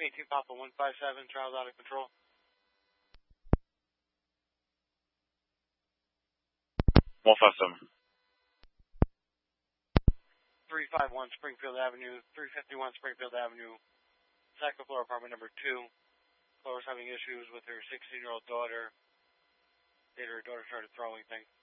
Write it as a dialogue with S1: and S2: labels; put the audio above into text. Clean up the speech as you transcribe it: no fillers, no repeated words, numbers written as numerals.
S1: 18 Papa 157, child out of control.
S2: 157.
S1: 351 Springfield Avenue, 351 Springfield Avenue, second floor, apartment number 2. Chloe's having issues with her 16-year-old daughter. Her daughter started throwing things.